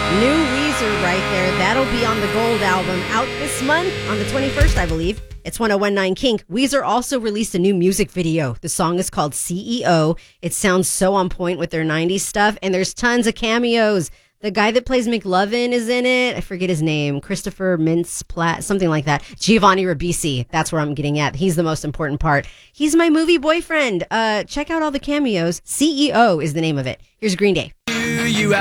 New Weezer right there. That'll be on the Gold album out this month on the 21st, I believe. It's 1019 Kink. Weezer also released a new music video. The song is called CEO. It sounds so on point with their 90s stuff, and there's tons of cameos. The guy that plays McLovin is in it. I forget his name. Christopher Mintz-Plasse, something like that. Giovanni Ribisi. That's where I'm getting at. He's the most important part. He's my movie boyfriend. Check out all the cameos. CEO is the name of it. Here's Green Day.